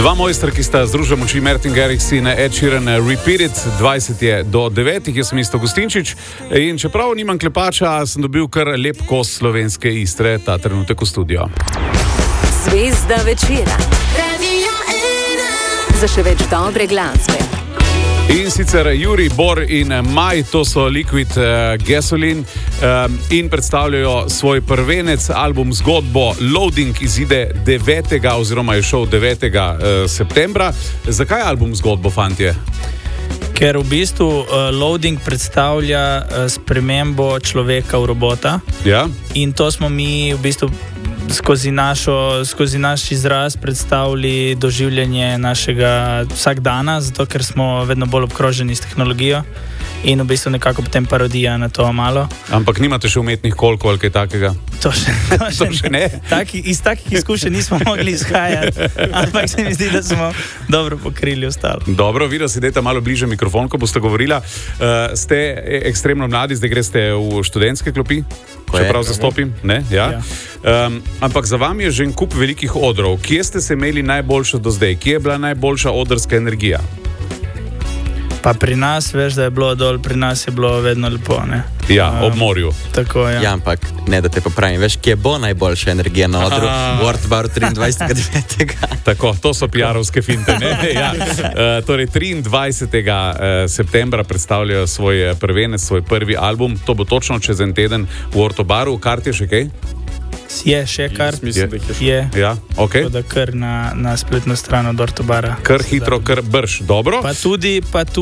Dva mojstra, ki sta združila moči, Martin Garrix in Ed Sheeran, Repeat It, 20 je do 9, jaz sem Isto Gustinčič in čeprav nimam klepača, sem dobil kar lep kos slovenske Istre ta trenutek v studio. Zvezda večera. Za še več dobre glasbe. In sicer Juri, Bor in Maj, to so Liquid Gasoline in predstavljajo svoj prvenec, album Zgodbo. Loading izide 9. oziroma je šel 9. septembra. Zakaj album Zgodbo, fantje? Ker v bistvu Loading predstavlja spremembo človeka v robota. Ja. In to smo mi v bistvu skozi naš izraz predstavili doživljanje našega vsakdana, zato ker smo vedno bolj obkroženi s tehnologijo in v bistvu nekako potem parodija na to malo. Ampak nimate še umetnih kolkov ali kaj takega? To še ne. Iz takih izkušenj nismo mogli izhajati, ampak se mi zdi, da smo dobro pokrili ostalo. Dobro, videl si, dajte malo bliže mikrofon, ko boste govorila. Ste ekstremno mladi, zdaj greste v študentske klopi? Če prav zastopim? Ne? Ja. Ampak za vami je že en kup velikih odrov. Kje ste se imeli najboljšo do zdaj? Kje je bila najboljša odrska energija? Pa pri nas, veš, da je bilo dol, pri nas je bilo vedno lepo, ne? Ja, ob morju. Tako, ja. Ja, ampak ne, da te popravim. Veš, kje bo najboljša energija na odru? V Ortbaru 23.9. Tako, to so PR-ovske finte, ne? Ja. Torej, 23. septembra predstavljajo svoj prvenec, svoj prvi album. To bo točno čez en teden v Ortobaru. Kart je še kaj? Je še kar. Mislim, da jih je. Ja, ok. Tako da kar na spletno stran od Ortobara. Kar hitro, kar brž. Dobro. Pa tudi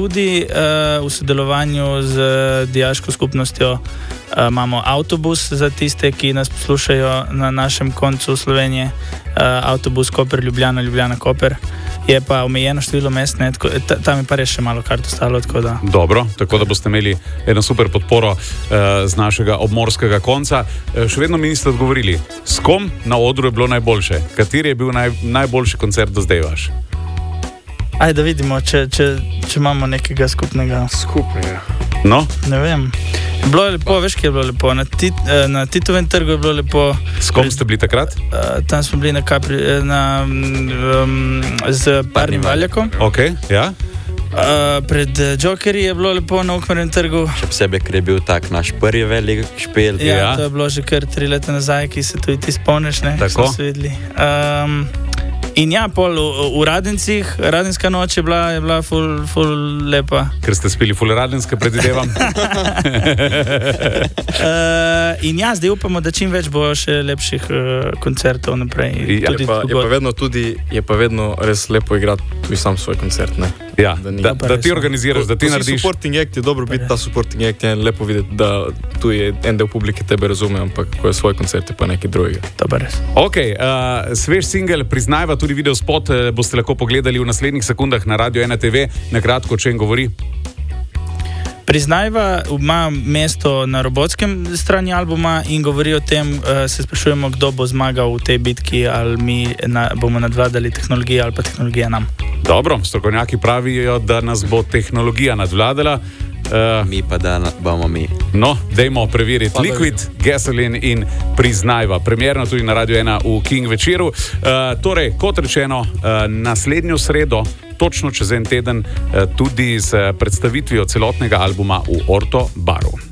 v sodelovanju z dijaško skupnostjo imamo avtobus za tiste, ki nas poslušajo na našem koncu Slovenije. Avtobus Koper, Ljubljana, Ljubljana, Koper. Je pa omejeno število mest, ne, tam je pa res še malo kart ostalo, tako da. Dobro, tako da boste imeli eno super podporo z našega obmorskega konca. Še vedno mi niste odgovorili, s kom na odru je bilo najboljše? Kateri je bil najboljši koncert do zdaj vaš? Ajde, da vidimo, če imamo nekega skupnega. skupnega. No? Ne vem. Bilo je lepo, veš, kje je bilo lepo. Na Titovem trgu je bilo lepo. S kom ste bili takrat? Tam smo bili z Parnim Valjakom. Ok, ja. Pred Jokerji je bilo lepo na Ukmernem trgu. Še posebej, ker je bil tak naš prvi velik špil. Ja, to je bilo že kar 3 leta nazaj, ki se tudi ti spomniš, ne? Tako. Smo se videli. In ja, pol v Radencih, Radenska noč je bila ful lepa. Ker ste spili ful Radenska, predvidevam. In ja, zdaj upamo, da čim več bo še lepših koncertov naprej. Je pa vedno res lepo igrati tudi sam svoj koncert, ne? Ja, da ti organiziraš, da ti narediš. Supporting act je dobro biti ta supporting act, je lepo videti, da tu je en del publike tebe razume, ampak ko je svoj koncert, je pa nekaj drugega. To pa res. Ok, svež singel Priznajva, tudi video spot boste lahko pogledali v naslednjih sekundah na Radio 1 TV. Na kratko, o čem govori? Priznajva ima mesto na robotskem strani albuma in govori o tem, se sprašujemo, kdo bo zmagal v tej bitki, ali mi bomo nadvladali tehnologijo ali pa tehnologija nam. Dobro, strokovnjaki pravijo, da nas bo tehnologija nadvladala. Mi pa da bomo mi. No, dajmo preveriti. Liquid Gasoline in Priznajva. Premierno tudi na Radio 1 v King večeru. Torej, kot rečeno, naslednjo sredo, točno čez en teden, tudi z predstavitvijo celotnega albuma v Ortobaru.